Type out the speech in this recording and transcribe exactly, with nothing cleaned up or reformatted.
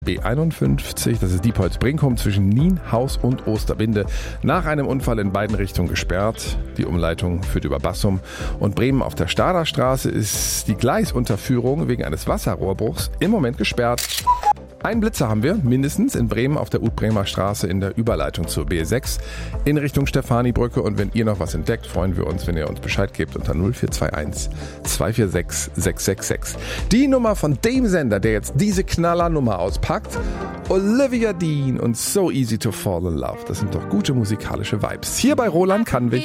B einundfünfzig, das ist Diepholz-Brinkum zwischen Nienhaus und Osterbinde. Nach einem Unfall in beiden Richtungen gesperrt. Die Umleitung führt über Bassum. Und Bremen auf der Stader Straße ist die Gleisunterführung wegen eines Wasserrohrbruchs im Moment gesperrt. Einen Blitzer haben wir, mindestens, in Bremen auf der Ut-Bremer Straße in der Überleitung zur B sechs in Richtung Stefanibrücke. Und wenn ihr noch was entdeckt, freuen wir uns, wenn ihr uns Bescheid gebt unter null vier zwei eins zwei vier sechs sechs sechs sechs. Die Nummer von dem Sender, der jetzt diese Knallernummer auspackt. Olivia Dean und So Easy to Fall in Love. Das sind doch gute musikalische Vibes. Hier bei Roland Kannwig.